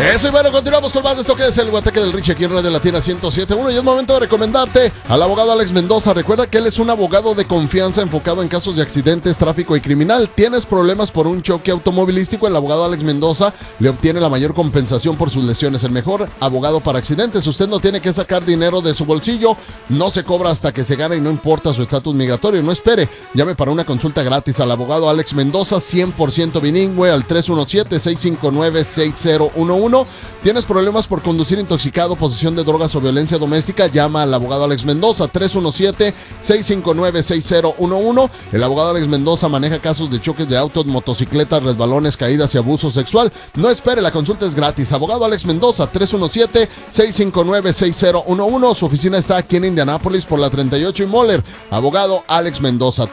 Eso, y bueno, continuamos con más de esto que es el Guateque del Richie aquí en Radio Latina 107.1, y es momento de recomendarte al abogado Alex Mendoza. Recuerda que él es un abogado de confianza enfocado en casos de accidentes, tráfico y criminal. ¿Tienes problemas por un choque automovilístico? El abogado Alex Mendoza le obtiene la mayor compensación por sus lesiones. El mejor abogado para accidentes. Usted no tiene que sacar dinero de su bolsillo, no se cobra hasta que se gana y no importa su estatus migratorio. No espere, llame para una consulta gratis al abogado Alex Mendoza, 100% bilingüe, al 317-659-6011. ¿Tienes problemas por conducir intoxicado, posesión de drogas o violencia doméstica? Llama al abogado Alex Mendoza, 317-659-6011. El abogado Alex Mendoza maneja casos de choques de autos, motocicletas, resbalones, caídas y abuso sexual. No espere, la consulta es gratis. Abogado Alex Mendoza, 317-659-6011. Su oficina está aquí en Indianápolis por la 38 y Moller. Abogado Alex Mendoza,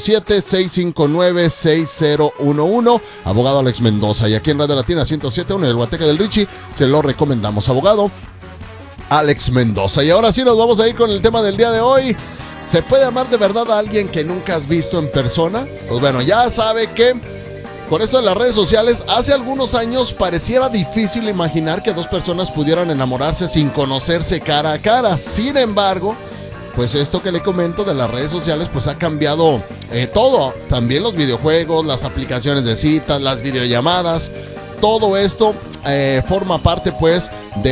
317-659-6011. Abogado Alex Mendoza. Y aquí en Radio Latina 107.1, el Guateque del Richie, se lo recomendamos. Abogado Alex Mendoza. Y ahora sí nos vamos a ir con el tema del día de hoy. ¿Se puede amar de verdad a alguien que nunca has visto en persona? Pues bueno, ya sabe que con esto de las redes sociales, hace algunos años pareciera difícil imaginar que dos personas pudieran enamorarse sin conocerse cara a cara. Sin embargo, pues esto que le comento de las redes sociales pues ha cambiado todo. También los videojuegos, las aplicaciones de citas, las videollamadas. Todo esto forma parte pues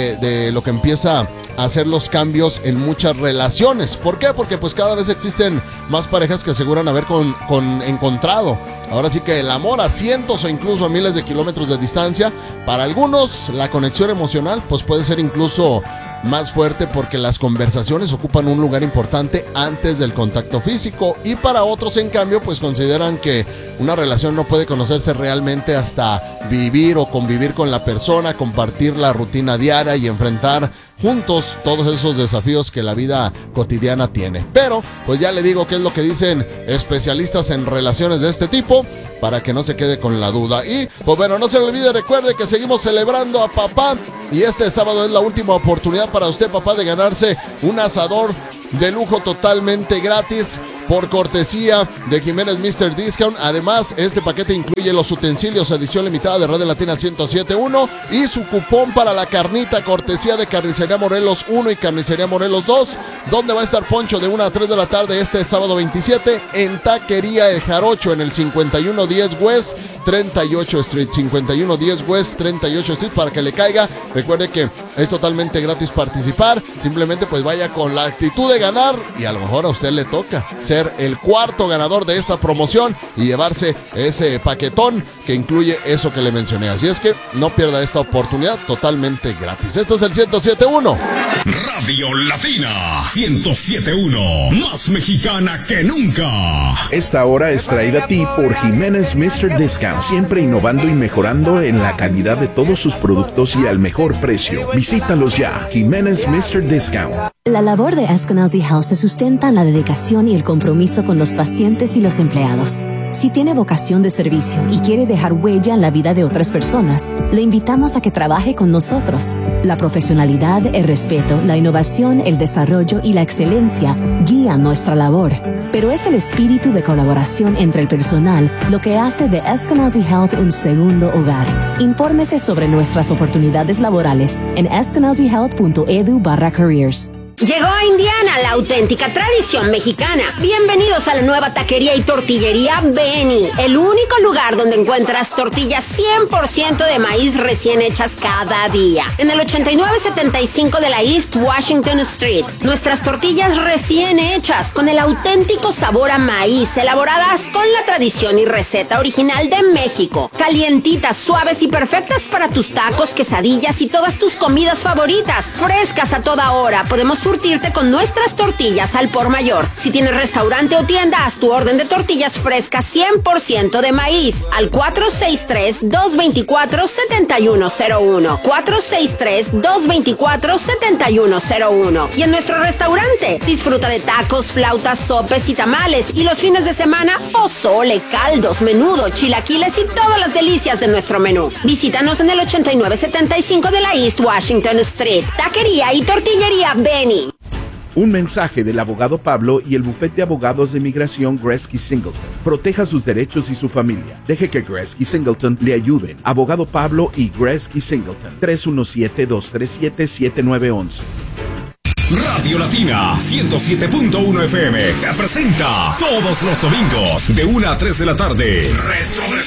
de lo que empieza a hacer los cambios en muchas relaciones. ¿Por qué? Porque pues cada vez existen más parejas que aseguran haber encontrado ahora sí que el amor a cientos o incluso a miles de kilómetros de distancia. Para algunos la conexión emocional pues puede ser incluso más fuerte porque las conversaciones ocupan un lugar importante antes del contacto físico, y para otros en cambio pues consideran que una relación no puede conocerse realmente hasta vivir o convivir con la persona, compartir la rutina diaria y enfrentar juntos todos esos desafíos que la vida cotidiana tiene. Pero pues ya le digo qué es lo que dicen especialistas en relaciones de este tipo, para que no se quede con la duda. Y pues bueno, no se le olvide, recuerde que seguimos celebrando a papá, y este sábado es la última oportunidad para usted, papá, de ganarse un asador de lujo totalmente gratis por cortesía de Jiménez Mr. Discount. Además, este paquete incluye los utensilios edición limitada de Radio Latina 107.1 y su cupón para la carnita cortesía de Carnicería Morelos 1 y Carnicería Morelos 2, donde va a estar Poncho de 1 a 3 de la tarde este sábado 27 en Taquería El Jarocho en el 5110 West 38 Street, 5110 West 38 Street, para que le caiga. Recuerde que es totalmente gratis participar, simplemente pues vaya con la actitud de ganar, y a lo mejor a usted le toca ser el cuarto ganador de esta promoción y llevarse ese paquetón que incluye eso que le mencioné. Así es que no pierda esta oportunidad totalmente gratis. Esto es el 107.1 Radio Latina 107.1, más mexicana que nunca. Esta hora es traída a ti por Jiménez Mr. Discount, siempre innovando y mejorando en la calidad de todos sus productos y al mejor precio. Visítalos ya, Jiménez Mr. Discount. La labor de Eskenazi Health se sustenta en la dedicación y el compromiso con los pacientes y los empleados. Si tiene vocación de servicio y quiere dejar huella en la vida de otras personas, le invitamos a que trabaje con nosotros. La profesionalidad, el respeto, la innovación, el desarrollo y la excelencia guían nuestra labor. Pero es el espíritu de colaboración entre el personal lo que hace de Eskenazi Health un segundo hogar. Infórmese sobre nuestras oportunidades laborales en eskenazihealth.edu/careers. Llegó a Indiana la auténtica tradición mexicana. Bienvenidos a la nueva taquería y tortillería Benny, el único lugar donde encuentras tortillas 100% de maíz recién hechas cada día. En el 8975 de la East Washington Street, nuestras tortillas recién hechas con el auténtico sabor a maíz, elaboradas con la tradición y receta original de México. Calientitas, suaves y perfectas para tus tacos, quesadillas y todas tus comidas favoritas. Frescas a toda hora. Podemos surtirte con nuestras tortillas al por mayor. Si tienes restaurante o tienda, haz tu orden de tortillas frescas 100% de maíz al 463-224-7101. 463-224-7101. Y en nuestro restaurante, disfruta de tacos, flautas, sopes y tamales. Y los fines de semana, pozole, caldos, menudo, chilaquiles y todas las delicias de nuestro menú. Visítanos en el 8975 de la East Washington Street. Taquería y tortillería Benny. Un mensaje del abogado Pablo y el bufete de abogados de migración Gretzky Singleton. Proteja sus derechos y su familia. Deje que Gretzky Singleton le ayuden. Abogado Pablo y Gretzky Singleton. 317-237-7911. Radio Latina 107.1 FM te presenta todos los domingos de 1 a 3 de la tarde Retro de